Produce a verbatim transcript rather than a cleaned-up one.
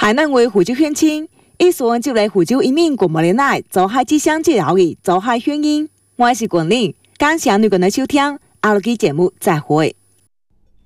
海南为福州县青，一说就来福州一面国贸的奶，做海之乡介绍的做海宣音。我是冠霖，感谢你们的收听，下期节目再会。